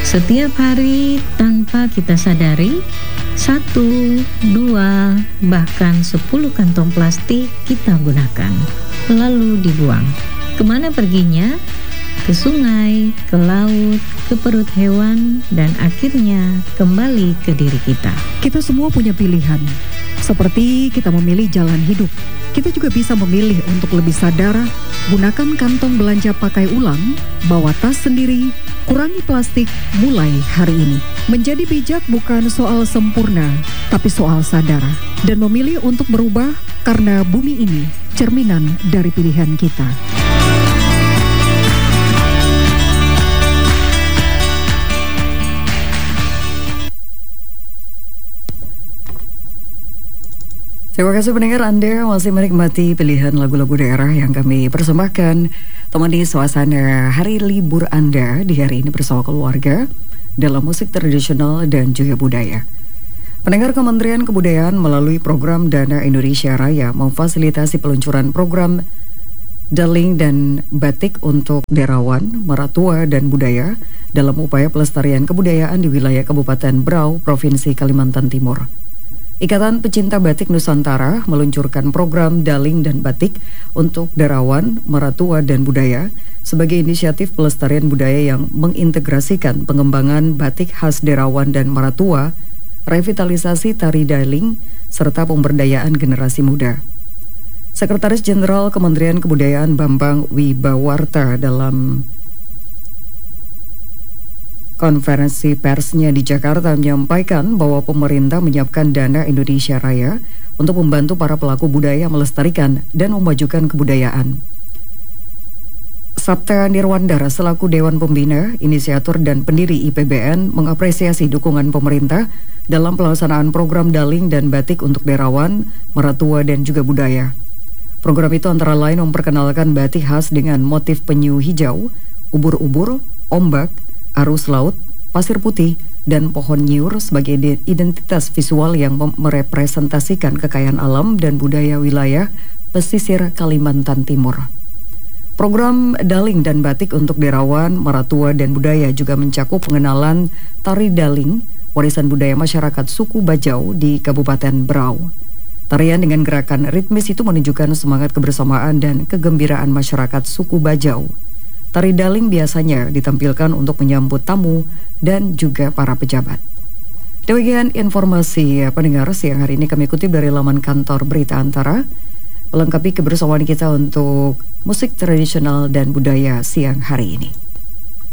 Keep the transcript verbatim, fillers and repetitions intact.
Setiap hari tanpa kita sadari, satu, dua, bahkan sepuluh kantong plastik kita gunakan, lalu dibuang. Kemana perginya? Ke sungai, ke laut, ke perut hewan, dan akhirnya kembali ke diri kita. Kita semua punya pilihan. Seperti kita memilih jalan hidup, kita juga bisa memilih untuk lebih sadar, gunakan kantong belanja pakai ulang, bawa tas sendiri, kurangi plastik mulai hari ini. Menjadi bijak bukan soal sempurna, tapi soal sadar. Dan memilih untuk berubah karena bumi ini cerminan dari pilihan kita. Terima kasih pendengar, Anda masih menikmati pilihan lagu-lagu daerah yang kami persembahkan. Temani suasana hari libur Anda di hari ini bersama keluarga dalam musik tradisional dan juga budaya. Pendengar, Kementerian Kebudayaan melalui program Dana Indonesia Raya memfasilitasi peluncuran program Daling dan Batik untuk Derawan, Maratua, dan Budaya dalam upaya pelestarian kebudayaan di wilayah Kabupaten Berau, Provinsi Kalimantan Timur. Ikatan Pecinta Batik Nusantara meluncurkan program Daling dan Batik untuk Derawan, Maratua, dan Budaya sebagai inisiatif pelestarian budaya yang mengintegrasikan pengembangan batik khas Derawan dan Maratua, revitalisasi tari daling, serta pemberdayaan generasi muda. Sekretaris Jenderal Kementerian Kebudayaan Bambang Wibawarta dalam konferensi persnya di Jakarta menyampaikan bahwa pemerintah menyiapkan Dana Indonesia Raya untuk membantu para pelaku budaya melestarikan dan memajukan kebudayaan. Sabta Nirwandara selaku Dewan Pembina, Inisiator dan pendiri I P B N mengapresiasi dukungan pemerintah dalam pelaksanaan program Daling dan Batik untuk Derawan, Maratua, dan juga Budaya. Program itu antara lain memperkenalkan batik khas dengan motif penyu hijau, ubur-ubur, ombak, arus laut, pasir putih, dan pohon nyiur sebagai identitas visual yang merepresentasikan kekayaan alam dan budaya wilayah pesisir Kalimantan Timur. Program Daling dan Batik untuk Derawan, Maratua, dan Budaya juga mencakup pengenalan tari daling, warisan budaya masyarakat suku Bajau di Kabupaten Berau. Tarian dengan gerakan ritmis itu menunjukkan semangat kebersamaan dan kegembiraan masyarakat suku Bajau. Tari daling biasanya ditampilkan untuk menyambut tamu dan juga para pejabat. Demikian informasi ya, pendengar, siang hari ini kami kutip dari laman kantor Berita Antara, melengkapi kebersamaan kita untuk musik tradisional dan budaya siang hari ini.